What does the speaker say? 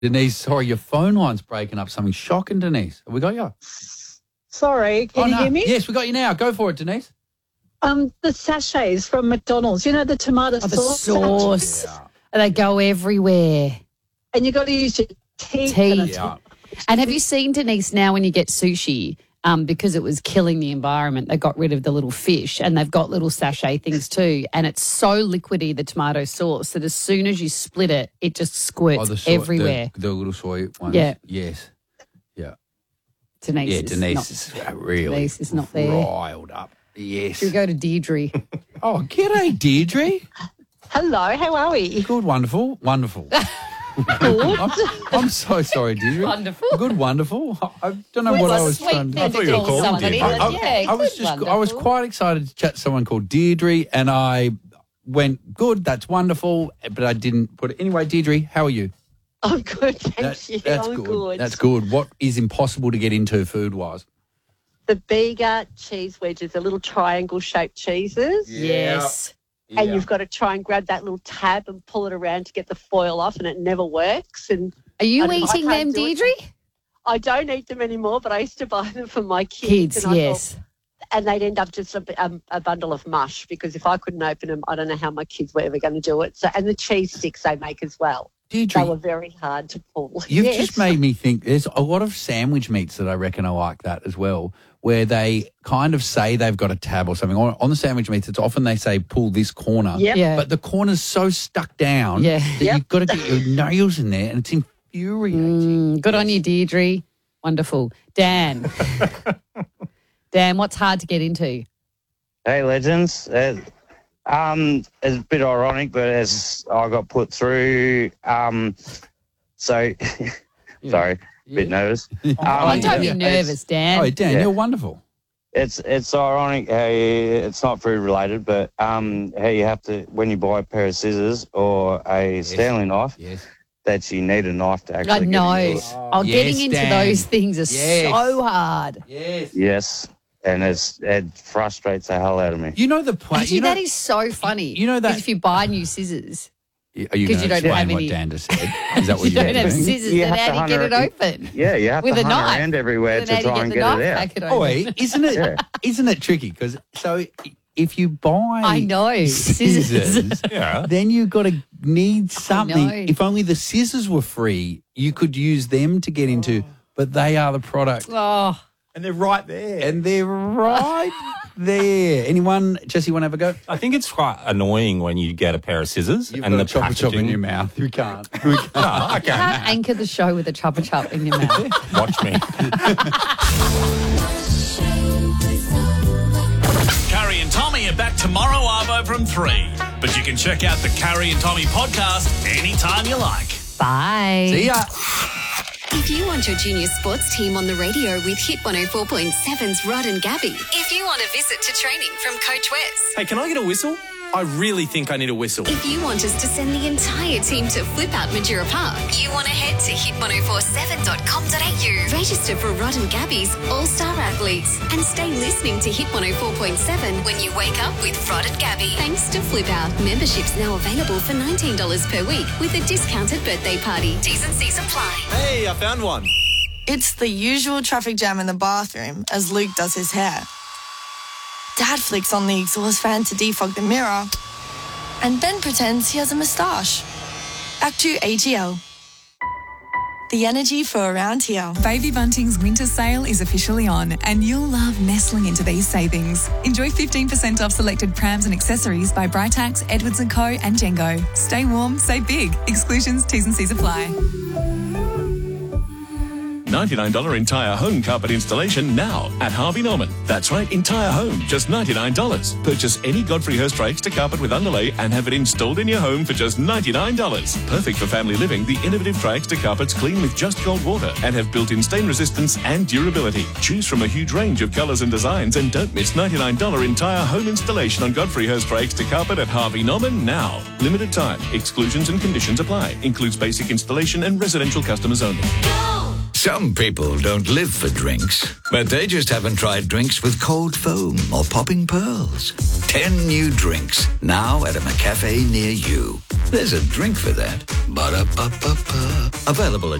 Denise, sorry, your phone line's breaking up. Something shocking, Denise. Have we got you? Sorry, can you hear me? Yes, we got you now. Go for it, Denise. The sachets from McDonald's, you know, the tomato The sauce. sauce. They go everywhere. And you got to use your teeth. Teeth. And have you seen, Denise, now when you get sushi, because it was killing the environment, they got rid of the little fish and they've got little sachet things too. And it's so liquidy, the tomato sauce, that as soon as you split it, it just squirts everywhere. The little soy ones. Yeah. Yes. Yeah. Denise Denise is not there. riled up. Yes. Should we go to Deirdre? Oh, g'day, Deirdre. Hello, how are we? Good, wonderful. I'm so sorry, Deirdre. Wonderful. Good, wonderful. I don't know what I was trying to I thought you were calling somebody. Deirdre. I was quite excited to chat to someone called Deirdre, and I went, good, that's wonderful, but I didn't put it. Anyway, Deirdre, how are you? I'm good, thank you. That's I'm good. That's good. What is impossible to get into food-wise? The Bega cheese wedges, the little triangle-shaped cheeses. Yes. And you've got to try and grab that little tab and pull it around to get the foil off, and it never works. And Are you I eating can't them, do it. Deirdre? I don't eat them anymore, but I used to buy them for my kids. Kids, and I yes. thought, and they'd end up just a bundle of mush, because if I couldn't open them, I don't know how my kids were ever going to do it. So, and the cheese sticks they make as well. Deirdre, they were very hard to pull. You've Yes. just made me think there's a lot of sandwich meats that I reckon are like that as well, where they kind of say they've got a tab or something. Or on the sandwich meats, it's often they say pull this corner. Yep. Yeah. But the corner's so stuck down that you've got to get your nails in there, and it's infuriating. Good on you, Deirdre. Wonderful. Dan. Dan, what's hard to get into? Hey, legends. It's a bit ironic, but as I got put through, sorry, a bit nervous. Don't be nervous, Dan. Oh, Dan, you're wonderful. It's ironic how it's not food related, but how you have to, when you buy a pair of scissors or a Stanley knife, that you need a knife to actually I know. get into it. Getting into Dan. those things is so hard. Yes, and it frustrates the hell out of me. You know the point. Actually, that is so funny. You know that- 'Cause if you buy new scissors, Are you going you to don't explain have what any- Dan just said? Is that what you you're don't have doing? scissors, You then have to how do you get it hunt open? Yeah, you have With to a hunt knife. around everywhere Then to how do you try and the get knife it out. back open? Boy, isn't it tricky? Because so if you buy I know. scissors, Yeah. then you've got to need something. know. If only the scissors were free, you could use them to get into, but they are the product. Oh, And they're right there. And they're right there. Anyone, Jesse, want to have a go? I think it's quite annoying when you get a pair of scissors You've and got the a chopper chop in packaging- your mouth. You can't. No, I you can't anchor the show with a chopper chop in your mouth. Watch me. Carrie and Tommy are back tomorrow, Arvo, from 3. But you can check out the Carrie and Tommy podcast anytime you like. Bye. See ya. If you want your junior sports team on the radio with Hit 104.7's Rod and Gabby. If you want a visit to training from Coach Wes. Hey, can I get a whistle? I really think I need a whistle. If you want us to send the entire team to Flip Out Majura Park. You want to head to hit1047.com.au. Register for Rod and Gabby's All-Star Athletes. And stay listening to Hit 104.7 when you wake up with Rod and Gabby. Thanks to Flip Out. Memberships now available for $19 per week with a discounted birthday party. T's and C's apply. Hey, I found one. It's the usual traffic jam in the bathroom as Luke does his hair. Dad flicks on the exhaust fan to defog the mirror and Ben pretends he has a moustache. Back to ATL. The energy for around here. Baby Bunting's winter sale is officially on and you'll love nestling into these savings. Enjoy 15% off selected prams and accessories by Britax, Edwards & Co and Jengo. Stay warm, save big. Exclusions, T's and C's apply. $99 entire home carpet installation now at Harvey Norman. That's right, entire home, just $99. Purchase any Godfrey Hirst Extra carpet with underlay and have it installed in your home for just $99. Perfect for family living, the innovative Tri-Extra carpets clean with just cold water and have built-in stain resistance and durability. Choose from a huge range of colours and designs and don't miss $99 entire home installation on Godfrey Hirst Extra carpet at Harvey Norman now. Limited time. Exclusions and conditions apply. Includes basic installation and residential customers only. Some people don't live for drinks, but they just haven't tried drinks with cold foam or popping pearls. 10 new drinks, now at a McCafe near you. There's a drink for that. Ba-da-ba-ba-ba. Available at